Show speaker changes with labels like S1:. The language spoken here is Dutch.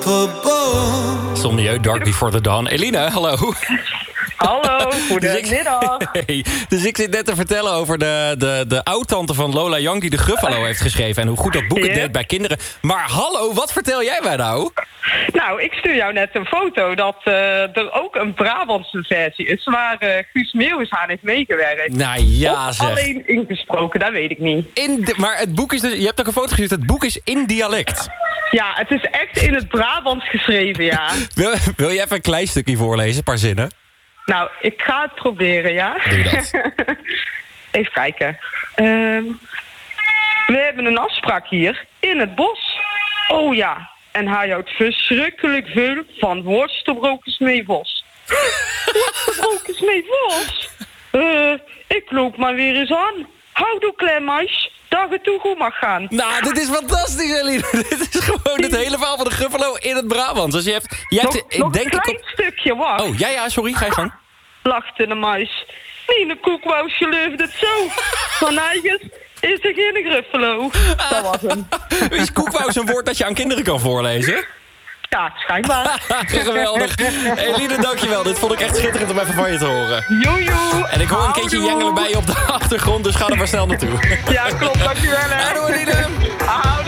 S1: Somnieu, Dark Before the Dawn. Eline, hallo.
S2: Hallo, goedemiddag.
S1: Dus ik zit net te vertellen over de oud-tante van Lola Young... die de Gruffalo heeft geschreven en hoe goed dat boek het deed bij kinderen. Maar hallo, wat vertel jij mij nou?
S2: Nou, ik stuur jou net een foto dat er ook een Brabantse versie is... waar Guus Meeuwis aan heeft meegewerkt.
S1: Nou ja,
S2: of
S1: zeg.
S2: alleen ingesproken, dat weet ik niet.
S1: Maar het boek is dus... Je hebt ook een foto gestuurd, het boek is in dialect.
S2: Ja, het is echt in het Brabants geschreven, ja.
S1: Wil je even een klein stukje voorlezen, een paar zinnen?
S2: Nou, ik ga het proberen, ja.
S1: Doe dat.
S2: Even kijken. We hebben een afspraak hier in het bos. Oh ja, en hij houdt verschrikkelijk veel van worstenbroodjes met vos. Worstenbroodjes met vos? Ik loop maar weer eens aan. Houdoe, klein meisje, dat het toe goed mag gaan.
S1: Nou, dit is fantastisch, Eline. Dit is gewoon het hele verhaal van de Gruffalo in het Brabants. Dus
S2: Nog een klein stukje, wacht.
S1: Oh, ja, sorry, ga je gang.
S2: Lachte de muis. Nine Koekwaus geloofde het zo. Van eigens is er geen Gruffalo. Dat was hem.
S1: Is Koekwaus een woord dat je aan kinderen kan voorlezen?
S2: Ja, schijnbaar.
S1: Geweldig. Eline, dankjewel. Dit vond ik echt schitterend om even van je te horen.
S2: Joejoe.
S1: En ik hoor een kindje jengelen bij je op de achtergrond, dus ga er maar snel naartoe.
S2: Ja, klopt. Dankjewel, hè.
S1: Hallo, Eline.
S2: Houdoe.